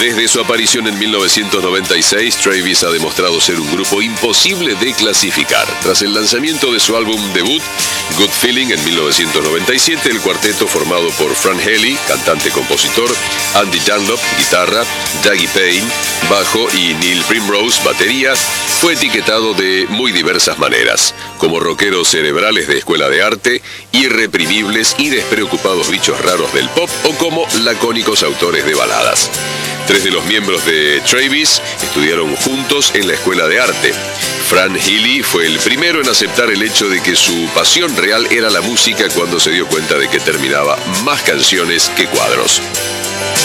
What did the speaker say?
Desde su aparición en 1996, Travis ha demostrado ser un grupo imposible de clasificar. Tras el lanzamiento de su álbum debut, Good Feeling, en 1997, el cuarteto formado por Fran Healy, cantante-compositor, Andy Dunlop, guitarra, Dougie Payne, bajo y Neil Primrose, batería, fue etiquetado de muy diversas maneras, como rockeros cerebrales de escuela de arte, irreprimibles y despreocupados bichos raros del pop o como lacónicos autores de baladas. 3 de los miembros de Travis estudiaron juntos en la escuela de arte. Fran Healy fue el primero en aceptar el hecho de que su pasión real era la música cuando se dio cuenta de que terminaba más canciones que cuadros.